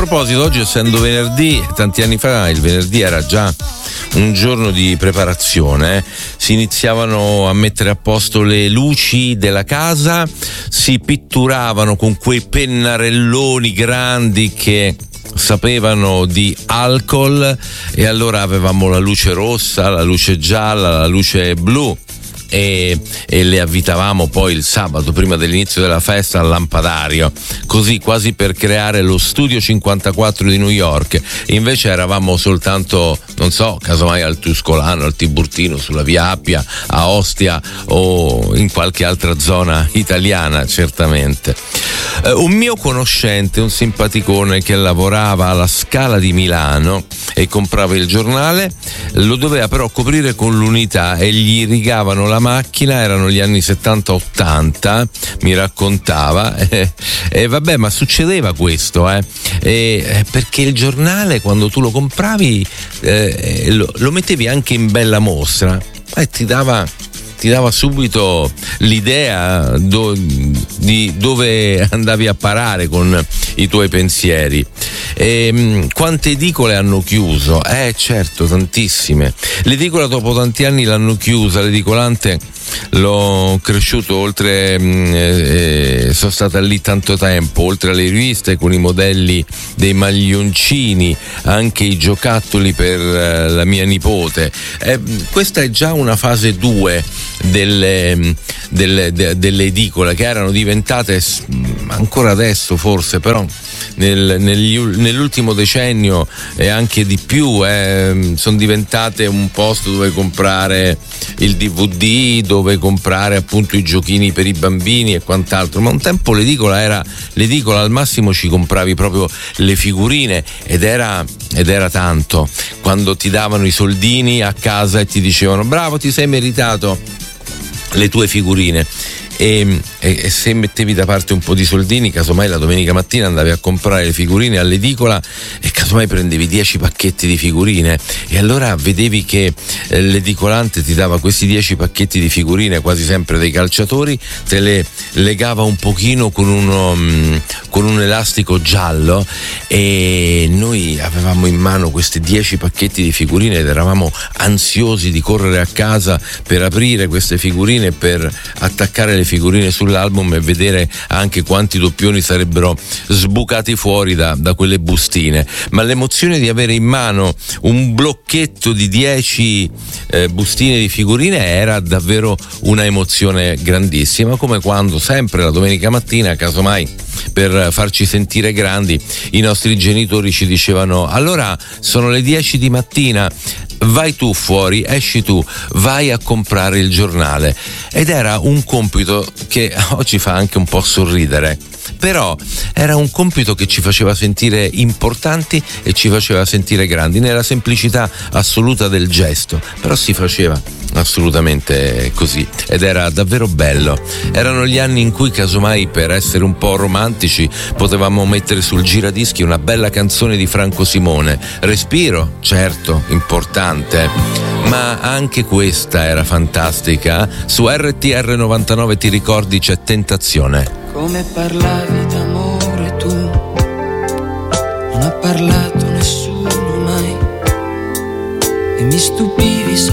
proposito, oggi essendo venerdì, tanti anni fa il venerdì era già un giorno di preparazione, si iniziavano a mettere a posto le luci della casa, si pitturavano con quei pennarelloni grandi che sapevano di alcol, e allora avevamo la luce rossa, la luce gialla, la luce blu, e le avvitavamo poi il sabato prima dell'inizio della festa al lampadario, così quasi per creare lo Studio 54 di New York. Invece eravamo soltanto, non so, casomai al Tuscolano, al Tiburtino, sulla via Appia, a Ostia o in qualche altra zona italiana, certamente. Un mio conoscente, un simpaticone che lavorava alla Scala di Milano e comprava il giornale, lo doveva però coprire con l'Unità e gli rigavano la macchina, erano gli anni 70-80, mi raccontava, e vabbè, ma succedeva questo, perché il giornale quando tu lo compravi lo mettevi anche in bella mostra e ti dava subito l'idea di dove andavi a parare con i tuoi pensieri. Quante edicole hanno chiuso? Certo, tantissime. L'edicola dopo tanti anni l'hanno chiusa, l'edicolante l'ho cresciuto oltre, sono stata lì tanto tempo, oltre alle riviste con i modelli dei maglioncini, anche i giocattoli per la mia nipote. Questa è già una fase 2 delle edicole, che erano diventate, ancora adesso forse, però nell'ultimo decennio e anche di più, sono diventate un posto dove comprare il DVD, dove comprare appunto i giochini per i bambini e quant'altro. Ma un tempo l'edicola al massimo ci compravi proprio le figurine, ed era tanto, quando ti davano i soldini a casa e ti dicevano bravo, ti sei meritato le tue figurine. E se mettevi da parte un po' di soldini, casomai la domenica mattina andavi a comprare le figurine all'edicola e casomai prendevi 10 pacchetti di figurine, e allora vedevi che l'edicolante ti dava questi 10 pacchetti di figurine, quasi sempre dei calciatori, te le legava un pochino con un elastico giallo, e noi avevamo in mano questi 10 pacchetti di figurine ed eravamo ansiosi di correre a casa per aprire queste figurine, per attaccare le figurine sull'album e vedere anche quanti doppioni sarebbero sbucati fuori da quelle bustine. Ma l'emozione di avere in mano un blocchetto di 10 bustine di figurine era davvero una emozione grandissima, come quando sempre la domenica mattina, casomai per farci sentire grandi, i nostri genitori ci dicevano: allora sono le 10 di mattina, vai tu fuori, esci tu, vai a comprare il giornale. Ed era un compito che oggi fa anche un po' sorridere, però era un compito che ci faceva sentire importanti e ci faceva sentire grandi, nella semplicità assoluta del gesto, però si faceva assolutamente così, ed era davvero bello. Erano gli anni in cui, casomai, per essere un po' romantici, potevamo mettere sul giradischi una bella canzone di Franco Simone. Respiro, certo, importante, ma anche questa era fantastica. Su RTR 99, ti ricordi, c'è Tentazione. Come parlavi d'amore tu, non ha parlato nessuno mai, e mi stupivi